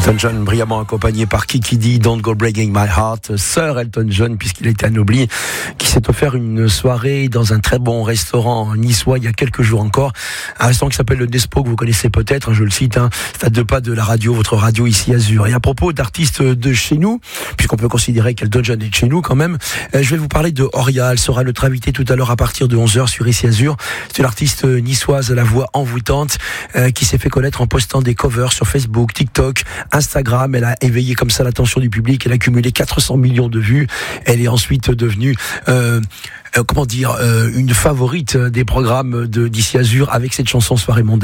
Elton John, brillamment accompagné par Kiki Dee, Don't Go Breaking My Heart, Sir Elton John, puisqu'il a été anobli, qui s'est offert une soirée dans un très bon restaurant niçois il y a quelques jours encore. Un restaurant qui s'appelle le Despo, que vous connaissez peut-être, je le cite, c'est à 2 pas de la radio, votre radio ici Azur. Et à propos d'artistes de chez nous, puisqu'on peut considérer qu'Elton John est de chez nous quand même, je vais vous parler de Oria. Elle sera notre invitée tout à l'heure à partir de 11h sur ici Azur. C'est une artiste niçoise à la voix envoûtante, qui s'est fait connaître en postant des covers sur Facebook, TikTok, Instagram. Elle a éveillé comme ça l'attention du public. Elle a cumulé 400 millions de vues. Elle est ensuite devenue une favorite des programmes d'ici Azur avec cette chanson Soirée mondaine.